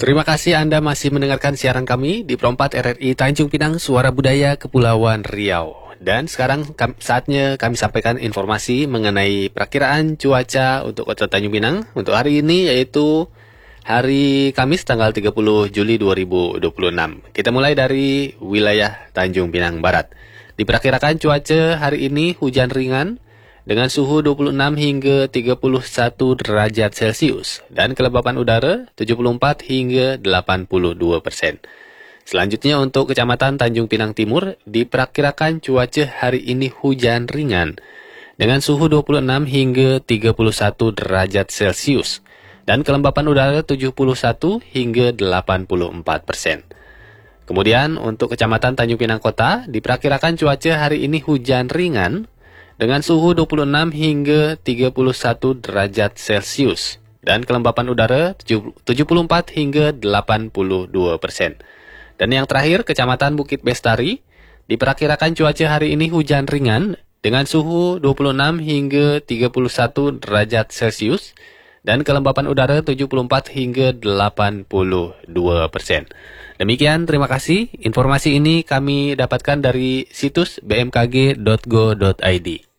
Terima kasih Anda masih mendengarkan siaran kami di Pro 4 RRI Tanjung Pinang, Suara Budaya Kepulauan Riau. Dan sekarang saatnya kami sampaikan informasi mengenai perakiraan cuaca untuk Kota Tanjung Pinang untuk hari ini, yaitu hari Kamis tanggal 30 Juli 2026. Kita mulai dari wilayah Tanjung Pinang Barat. Diperkirakan cuaca hari ini hujan ringan dengan suhu 26 hingga 31 derajat Celcius dan kelembapan udara 74 hingga 82%. Selanjutnya untuk Kecamatan Tanjung Pinang Timur diperkirakan cuaca hari ini hujan ringan dengan suhu 26 hingga 31 derajat Celcius dan kelembapan udara 71 hingga 84%. Kemudian untuk Kecamatan Tanjung Pinang Kota diperkirakan cuaca hari ini hujan ringan dengan suhu 26 hingga 31 derajat Celcius dan kelembapan udara 74 hingga 82%. Dan yang terakhir, Kecamatan Bukit Bestari diperkirakan cuaca hari ini hujan ringan dengan suhu 26 hingga 31 derajat Celcius dan kelembapan udara 74 hingga 82%. Demikian, terima kasih. Informasi ini kami dapatkan dari situs bmkg.go.id.